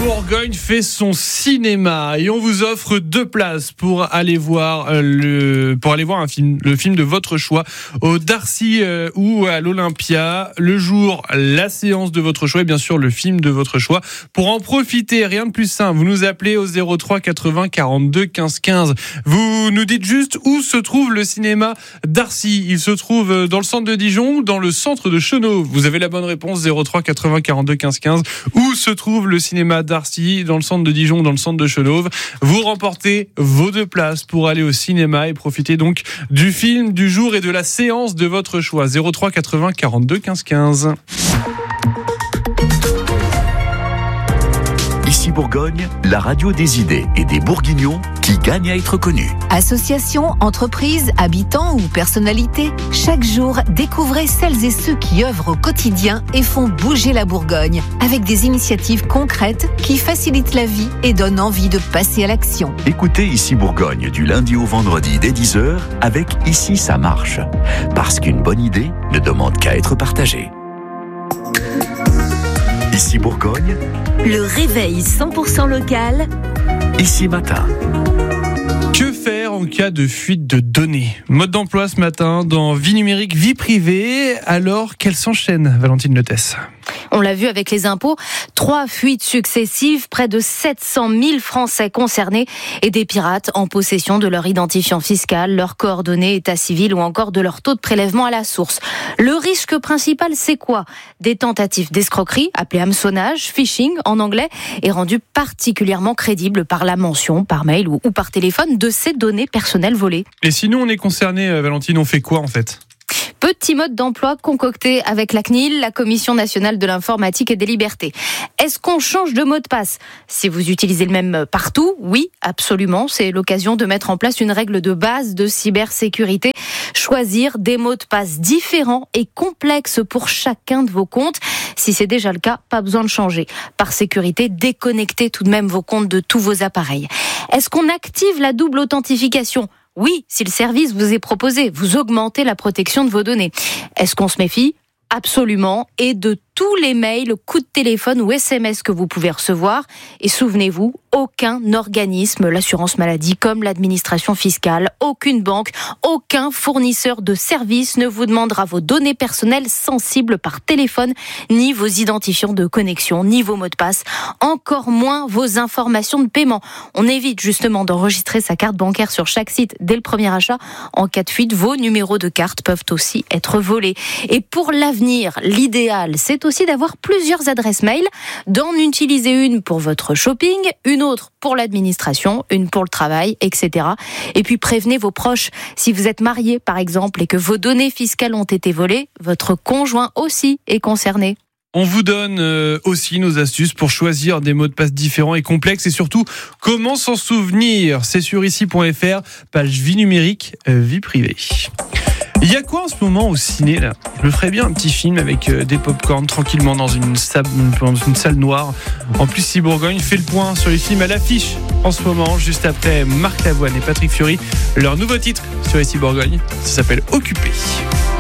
Bourgogne fait son cinéma et on vous offre 2 places pour aller voir le film de votre choix au Darcy ou à l'Olympia. Le jour, la séance de votre choix et bien sûr le film de votre choix. Pour en profiter, rien de plus simple, vous nous appelez au 03 80 42 15 15. Vous nous dites juste où se trouve le cinéma Darcy. Il se trouve dans le centre de Dijon ou dans le centre de Chenauve. Vous avez la bonne réponse, 03 80 42 15 15. Où se trouve le cinéma Darcy, dans le centre de Dijon ou dans le centre de Chenauve. Vous remportez vos 2 places pour aller au cinéma et profiter donc du film du jour et de la séance de votre choix. 03 80 42 15 15. Ici Bourgogne, la radio des idées et des Bourguignons qui gagnent à être connus. Associations, entreprises, habitants ou personnalités, chaque jour, découvrez celles et ceux qui œuvrent au quotidien et font bouger la Bourgogne avec des initiatives concrètes qui facilitent la vie et donnent envie de passer à l'action. Écoutez Ici Bourgogne du lundi au vendredi dès 10h avec Ici ça marche. Parce qu'une bonne idée ne demande qu'à être partagée. Ici Bourgogne, le réveil 100% local. Ici matin. Que faire en cas de fuite de données ? Mode d'emploi ce matin dans Vie numérique, vie privée. Alors qu'elle s'enchaîne, Valentine Letesse. On l'a vu avec les impôts, 3 fuites successives, près de 700 000 Français concernés et des pirates en possession de leur identifiant fiscal, leurs coordonnées, état civil ou encore de leur taux de prélèvement à la source. Le risque principal, c'est quoi ? Des tentatives d'escroquerie, appelées hameçonnage, phishing en anglais, est rendu particulièrement crédible par la mention, par mail ou par téléphone, de ces données personnelles volées. Et si nous on est concernés, Valentine, on fait quoi en fait ? Petit mode d'emploi concocté avec la CNIL, la Commission nationale de l'informatique et des libertés. Est-ce qu'on change de mot de passe ? Si vous utilisez le même partout, oui, absolument. C'est l'occasion de mettre en place une règle de base de cybersécurité. Choisir des mots de passe différents et complexes pour chacun de vos comptes. Si c'est déjà le cas, pas besoin de changer. Par sécurité, déconnectez tout de même vos comptes de tous vos appareils. Est-ce qu'on active la double authentification ? Oui, si le service vous est proposé, vous augmentez la protection de vos données. Est-ce qu'on se méfie ? Absolument. Et de tous les mails, coups de téléphone ou SMS que vous pouvez recevoir. Et souvenez-vous, aucun organisme, l'assurance maladie comme l'administration fiscale, aucune banque, aucun fournisseur de services ne vous demandera vos données personnelles sensibles par téléphone, ni vos identifiants de connexion, ni vos mots de passe, encore moins vos informations de paiement. On évite justement d'enregistrer sa carte bancaire sur chaque site dès le premier achat. En cas de fuite, vos numéros de carte peuvent aussi être volés. Et pour l'avenir, l'idéal, c'est aussi d'avoir plusieurs adresses mail, d'en utiliser une pour votre shopping, une autre pour l'administration, une pour le travail, etc. Et puis prévenez vos proches. Si vous êtes marié, par exemple, et que vos données fiscales ont été volées, votre conjoint aussi est concerné. On vous donne aussi nos astuces pour choisir des mots de passe différents et complexes et surtout comment s'en souvenir. C'est sur ici.fr, page vie numérique, vie privée. Il y a quoi en ce moment au ciné là ? Je me ferais bien un petit film avec des pop-corn tranquillement dans une salle noire. En plus, si Bourgogne fait le point sur les films à l'affiche en ce moment, juste après Marc Lavoine et Patrick Fiori, leur nouveau titre sur ici Bourgogne, ça s'appelle Occupé.